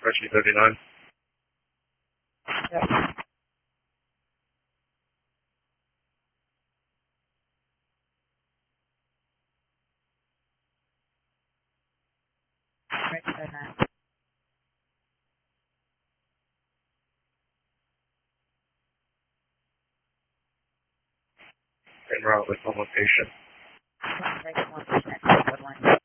Rescue 39. Yep. Right, 39. En route with home location. Right, 1%, 1.